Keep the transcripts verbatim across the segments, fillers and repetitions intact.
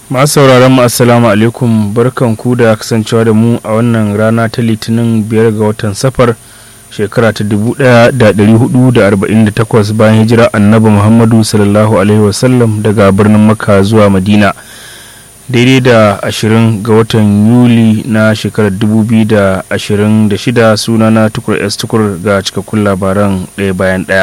Masu sauraron mu assalamu alaikum, barkan ku da kasancewa da mu a wannan rana ta litinin biyar ga watan safar shekara ta dubu ɗaya da ɗari hudu da arba'in da takwas bayan hijira annabi Muhammadu sallallahu alaihi wasallam daga birnin Makka zuwa Madina, daidai da ashirin ga watan Yuli na shekarar dubu biyu da ashirin da shida. Sunana Tukur S Tukur ga cikakkun labaran ɗaya bayan ɗaya.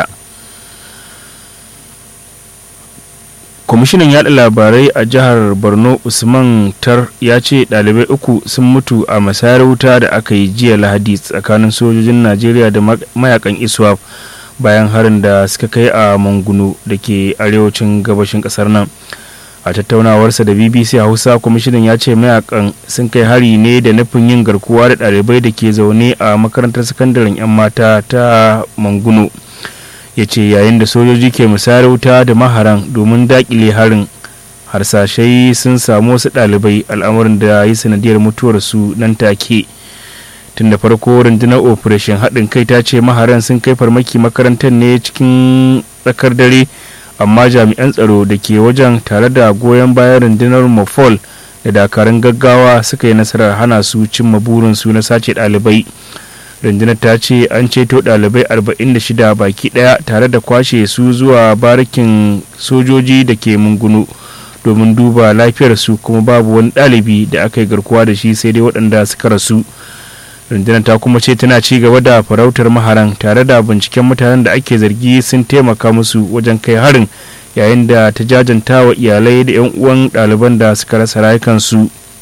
Kwamishinan yaɗa labarai a jihar Borno Usman Tar ya ce ɗalibai uku sun mutu a musayar wuta da aka yi jiya Lahadi tsakanin sojojin Najeriya da mayakan ISWAP bayan harin da suka kai a Manguno da ke arewacin gabashin ƙasar nan. A tattaunawarsa da B B C Hausa, kwamishinan ya ce mayakan sun kai hari ne da nufin yin garkuwa da ɗalibai da ke zaune a makarantar sakandaren 'yan mata ta Manguno. Ya ce yayin da sojoji ke musayar wuta da maharan domin dakile harin, harsashai sun samu wasu ɗalibai, al'amarin da yi sanadiyar mutuwarsu nan take. Tun da farko rundunar operation haɗin kai ta ce maharan sun kai farmaki makarantar ne cikin tsakar dare, amma jami'an tsaro da ke wajen tare da goyon bayan rundunar mafol da dakarun gaggawa suka yi nasarar hana su cimma burinsu na sace ɗalibai. Rundunar ta ce an ceto ɗalibai arba'in da shida baki ɗaya tare da kwashe su zuwa barikin sojoji da ke Mungunu domin duba lafiyarsu, kuma babu wani ɗalibi da aka yi garkuwa da shi sai dai waɗanda suka rasu. Rundunar ta kuma ce tana ci gaba da farautar maharan tare da binciken mutanen da ake zargi sun taimaka musu wajen kai harin, yayin da ta jajanta wa iyalai da 'yan uwan ɗaliban da suka rasa rayukansu.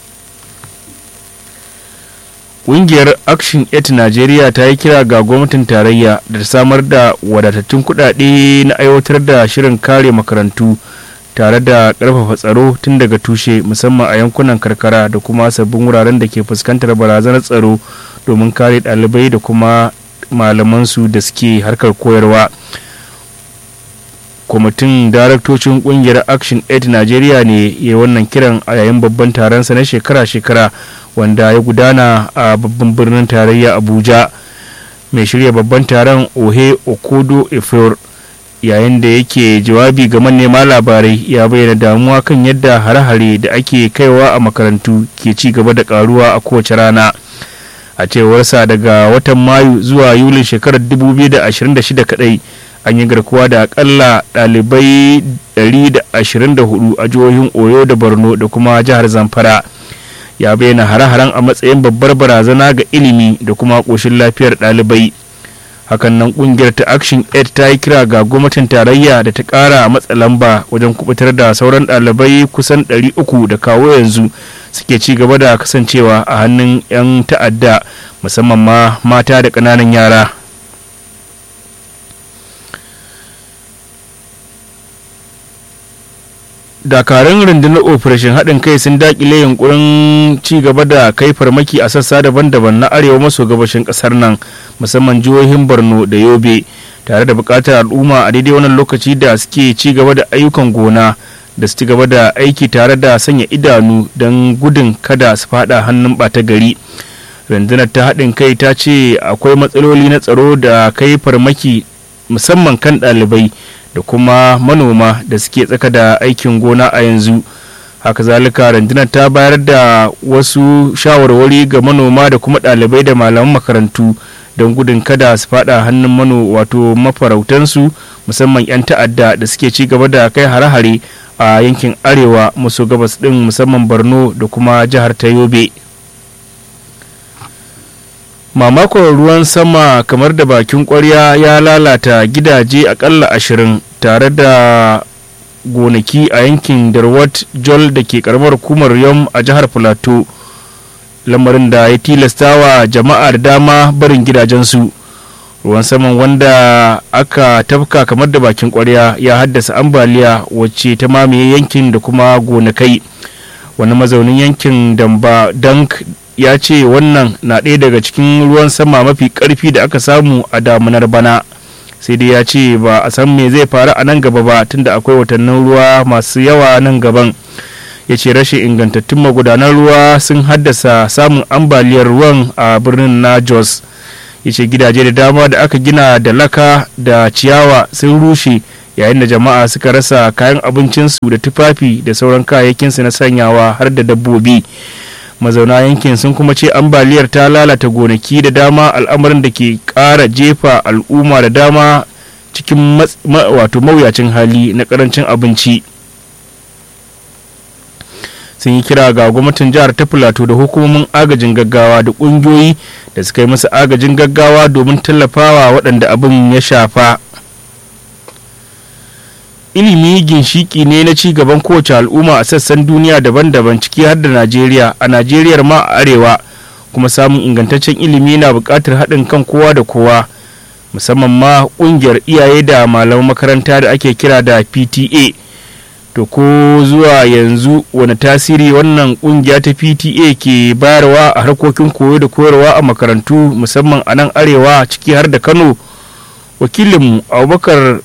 Ƙungiyar Action Aid Najeriya ta yi kira ga gwamnatin tarayya da ta samar da wadatattun kuɗaɗe na aiwatar da shirin kare makarantu tare da ƙarfafa tsaro tun daga tushe, musamman a yankunan karkara da kuma sabbin wuraren da ke fuskantar barazanar tsaro domin kare ɗalibai da kuma malamansu da suke harkar koyarwa. Kwamitin daraktocin ƙungiyar Action Aid Najeriya ne ya wannan kiran a yayin babban taronsa na shekara-shekara wanda ya gudana a babban birnin tarayya Abuja. Mai shirya babban taron Ohe Okodo Efor, yayin da yake jawabi ga manema labarai, ya bayyana damuwa kan yadda hare-hare da ake kaiwa a makarantu ke ci gaba da karuwa a kowace rana. A cewarsa, daga watan Mayu zuwa Yulin shekarar dubu biyu da ashirin da shida kadai an yi garkuwa da akalla ɗalibai ɗari da ashirin da hudu a jihohin Oyo da Borno da kuma jihar Zamfara. Ya bayyana hare-haren a matsayin babbar barazana ga ilimi da kuma ƙoshin lafiyar ɗalibai. Hakan nan ƙungiyar ta Action Aid ta yi kira ga gwamnatin tarayya da ta ƙara matsa lamba wajen kubutar da sauran ɗalibai kusan ɗari uku da kawo yanzu suke ci gaba da kasancewa a hannun 'yan ta'adda, musamman ma mata da ƙananan yara. Dakarun rundunar operation haɗin kai sun dakile yunkurin ci gaba da kai farmaki a sassa daban-daban na arewa maso gabashin ƙasar nan, musamman jihohin Borno da Yobe, tare da buƙatar al'umma a daidai wannan lokaci da suke ci gaba da ayyukan gona da su ci gaba da aiki tare da sanya idanu don gudun kada su fada hannun ɓata gari. Rundunar ta haɗin kai ta ce akwai matsaloli na tsaro da kai farmaki musamman kan ɗalibai da kuma manoma da suke tsaka da aikin gona a yanzu. Haka zalika, rundunar ta bayar da wasu shawarwari ga manoma da kuma ɗalibai da malaman makarantu don gudun kada su fada hannun mano wato mafarautansu, musamman 'yan ta'adda da suke ci gaba da kai hare-hare a yankin arewa maso gabas ɗin, musamman Borno da kuma jihar ta Yobe. Mamakon ruwan sama kamar da bakin kwarya ya lalata gidaje akalla ashirin tare da gonaki a yankin Darwat Jol da ke karamar hukumar Yom a jihar Plateau, lamarin da ya tilastawa jama'a da dama barin gidajensu. Ruwan saman wanda aka tafka kamar da bakin kwarya ya haddasa ambaliya wacce ta mamaye yankin da kuma gonakai. Wani mazaunin yankin Damba Dank ya ce wannan na ɗaya daga cikin ruwan sama mafi ƙarfi da aka samu a damunar bana, sai dai ya ce ba a san me zai faru a nan gaba ba tunda akwai watannin ruwa masu yawa nan gaban. Ya ce rashin ingantattun magudanan ruwa sun haddasa samun ambaliyar ruwan a birnin na Jos. Ya ce gidaje da dama da aka gina da laka da ciyawa sun rushe, yayin da jama'a suka rasa kayan abincinsu da tufafi da sauran kayayyakinsu na sanyawa har da dabbobi. Mazauna yankin sun kuma ce ambaliyar ta lalata gonaki da dama, al'amarin da ke ƙara jefa al'umma da dama cikin wato mawuyacin hali na ƙarancin abinci. Sun yi kira ga gwamnatin jihar ta Filato da hukumomin agajin gaggawa da ƙungiyoyi da suka yi masa agajin gaggawa domin tallafawa waɗanda abin ya shafa. Ilimi ginshiki ne na ci gaban kowace al'umma a sassan duniya daban-daban, ciki har da Najeriya. A Najeriyar ma a arewa, kuma samun ingantaccen ilimi na buƙatar haɗin kan kowa da kowa, musamman ma ƙungiyar iyaye da malaman makaranta da ake kira da P T A. To ko zuwa yanzu wani tasiri wannan ƙungiya ta P T A ke bayarwa a harkokin koyo da koyarwa a makarantu musamman a nan arewa, ciki har da Kano? Wakilinmu Abubakar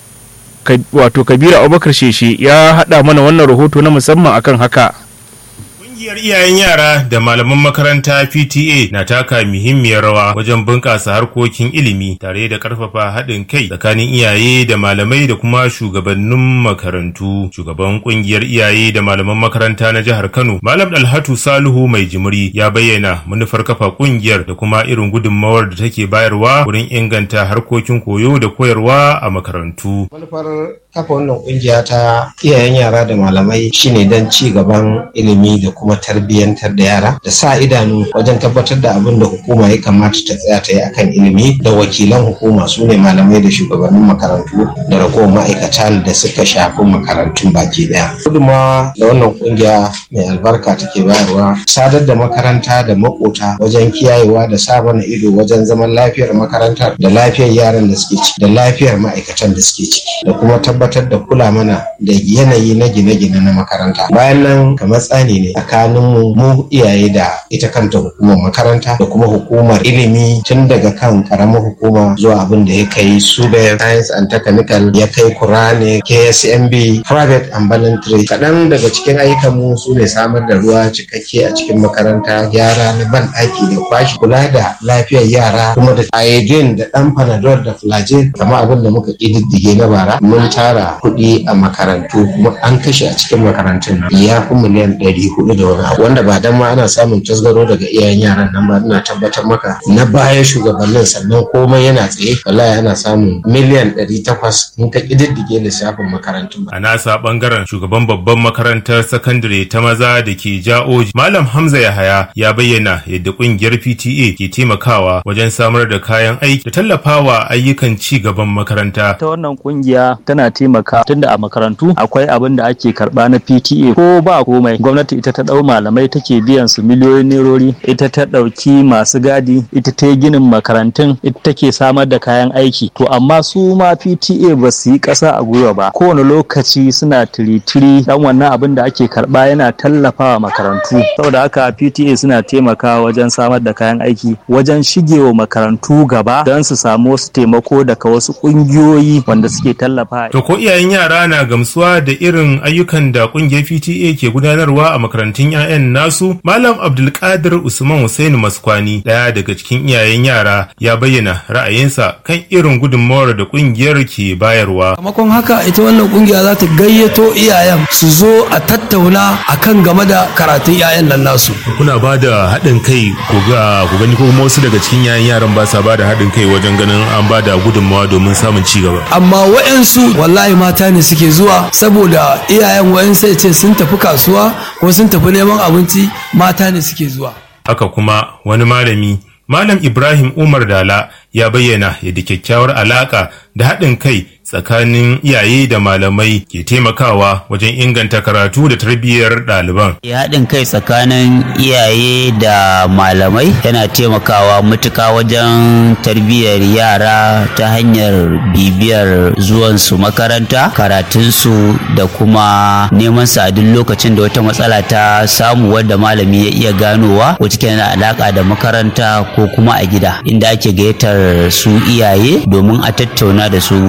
wato Kabiru Abubakar Sheshe ya haɗa mana wannan rahoto na musamman akan haka. Ƙungiyar iyayen yara da malaman makaranta P T A na taka muhimmiyar rawa wajen bunƙasa harkokin ilimi tare da ƙarfafa haɗin kai tsakanin iyaye da malamai da kuma shugabannin makarantu. Shugaban ƙungiyar iyaye da malaman makaranta na jihar Kano, Malam Dalhatu Salihu Mai Jimiri, ya bayyana manufar kafa ƙungiyar da kuma irin gudunmawar da take bayarwa wurin inganta harkokin koyo da koyarwa a makarantu. Manufar kafa wannan ƙungiya ta iyayen yara da malamai shine don ci gaban ilimi da kuma tarbiyyantar da yara da sa idanu wajen tabbatar da abin da hukuma ya kamata ta tsaya ta yi akan ilimi, da wakilan hukuma su ne malamai da shugabannin makarantu da ragowar ma'aikata da suka shafi makarantun baki daya. Gudunmawa da wannan kungiya mai albarka take bayarwa sadar da makaranta da makota wajen kiyayewa da sa mana ido wajen zaman lafiyar makarantar da lafiyar yaran da suke ciki da lafiyar ma'aikatan da suke ciki, da kuma tabbatar da kula mana da yanayi na gine-gine na makaranta. Bayan nan kamar tsani ne tsakanin mu mu iyaye da ita kanta hukumar makaranta da kuma hukumar ilimi, tun daga kan karamar hukuma zuwa abin da ya kai Sube Science and Technical, ya kai Kurane, K S M B, Private and Voluntary. Kaɗan daga cikin ayyukan mu su ne samar da ruwa cikakke a cikin makaranta, gyara na ban ɗaki da kwashi, kula da lafiyar yara, kuma da iodine da ɗan panadol da flagyl. Kamar abin da muka ƙididdige na bara, mun tara kuɗi a makarantu kuma an kashe a cikin makarantun ya fi miliyan ɗari hudu da wani abu, wanda ba dan ma ana samun tasgaro daga iyayen yaran nan ba, ina tabbatar maka na baya shugabannin sannan komai yana tsaye, wallahi ana samun miliyan ɗari takwas in ka ƙididdige lissafin makarantun. A nasa bangaren shugaban babban makarantar sakandare ta maza da ke Ja'oji, Malam Hamza Yahaya, ya bayyana yadda kungiyar P T A ke taimakawa wajen samar da kayan aiki da tallafawa ayyukan ci gaban makaranta. Ta wannan kungiya tana taimaka tunda a makarantu akwai abin da ake karba na P T A, ko ba komai gwamnati ita ta dau malamai take biyan su miliyoyin nerori, ita ta dauki masu gadi, ita ta ginin makarantun, ita take samar da kayan aiki. To amma su ma P T A ba su yi kasa a gwiwa ba, kowane lokaci suna tiritiri dan wannan abin da ake karba yana tallafawa makarantu. Saboda haka P T A suna taimakawa wajen samar da kayan aiki, wajen shigewa makarantu gaba don su samu wasu taimako daga wasu kungiyoyi wanda suke tallafa. To ko iyayen yara na gamsuwa da irin ayyukan da kungiyar P T A ke gudanarwa a makarantun 'ya'yan nasu? Malam Abdulkadir Usman Hussein Maskwani, daya daga cikin iyayen yara, ya bayyana ra'ayinsa kan irin gudunmawar da kungiyar ke bayarwa. Kamakon haka ita wannan kungiya za ta gayyato iyayen su zo a tattauna akan game da karatun 'ya'yan nan nasu. Kuna ba da haɗin kai ko ga ku gani ko kuma wasu daga cikin yayan yaran ba sa ba da haɗin kai wajen ganin an ba da gudunmawa domin samun ci gaba. Amma wa'yansu wallahi mata ne suke zuwa, saboda iyayen wa'yansu ya ce sun tafi kasuwa ko sun tafi neman abinci, mata ne suke zuwa. Haka kuma wani malami, Malam Ibrahim Umar Dala, ya bayyana yadda kyakkyawar alaka da haɗin kai tsakanin iyaye da malamai ke taimakawa wajen inganta karatu da tarbiyyar ɗaliban. Haɗin kai tsakanin iyaye da malamai yana taimakawa matuka wajen tarbiyyar yara ta hanyar bibiyar zuwansu makaranta, karatunsu da kuma neman su a duk lokacin da wata matsala ta samu wadda malami ya iya ganowa wacce ke da alaƙa da makaranta ko kuma a gida, inda ake gayyatar su iyaye domin a tattauna da su ta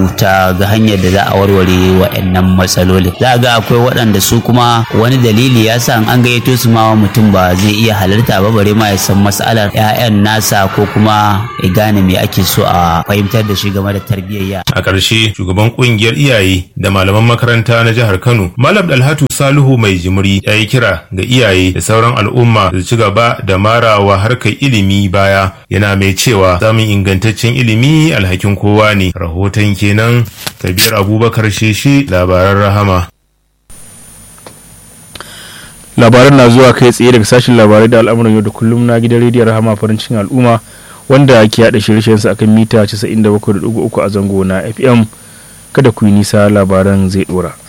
a ga hanyar da za a warware wa'annan matsaloli. Za ga akwai waɗanda su kuma wani dalili ya sa an gayyato su ma mutum ba zai iya halarta ba bare ma ya san matsalar 'ya'yan nasa ko kuma ya gane me ake so a fahimtar da shi game da tarbiyyar yara. A ƙarshe shugaban ƙungiyar iyaye da malaman makaranta na jihar Kano Malam Dalhatu Salihu Mai Jimri ya yi kira ga iyaye da sauran al'umma da ci gaba da marawa harkar ilimi baya, yana mai cewa samun ingantaccen ilimi alhakin kowa ne. Rahoton kenan Kabir Abubakar Sheshe, labaran Rahama. Labaran na zuwa kai tsaye daga sashen labarai da al'amuran yau da kullum na gidan rediyon Rahama farin cikin al'umma, wanda ke haɗa shirye-shiryensa akan mita casa'in da bakwai da ɗigo uku a zango na F M. Kada ku yi nisa, labaran zai ɗora.